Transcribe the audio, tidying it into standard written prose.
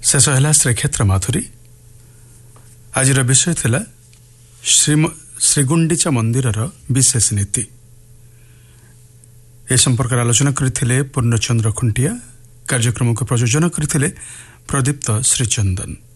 शेष है श्रीक्षेत्र माधुरी। आज विषय थिला श्रीगुंडीचा मंदिर विशेष नीति। ए संपर्क आलोचना करथिले पूर्णचंद्र खुंटिया। कार्यक्रम को प्रयोजन करथिले प्रदीप्त श्रीचंदन।